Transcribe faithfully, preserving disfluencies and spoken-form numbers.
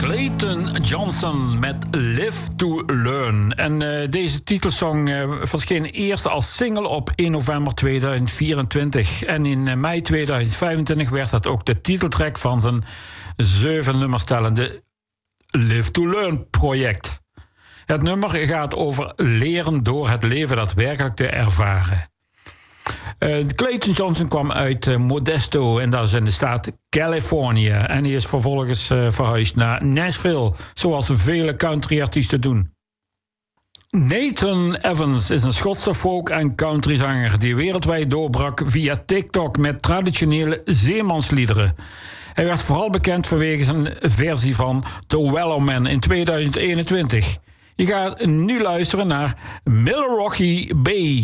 Clayton Johnson met Live to Learn. En uh, deze titelsong uh, verscheen eerst als single op één november tweeduizend vierentwintig. En in uh, mei tweeduizend vijfentwintig werd dat ook de titeltrack van zijn zeven nummers tellende Live to Learn project. Het nummer gaat over leren door het leven daadwerkelijk te ervaren. Uh, Clayton Johnson kwam uit uh, Modesto, en dat is in de staat Californië. En hij is vervolgens uh, verhuisd naar Nashville, zoals vele countryartiesten doen. Nathan Evans is een Schotse folk- en countryzanger die wereldwijd doorbrak via TikTok met traditionele zeemansliederen. Hij werd vooral bekend vanwege zijn versie van The Wellerman in tweeduizend eenentwintig. Je gaat nu luisteren naar Milwaukee Bay.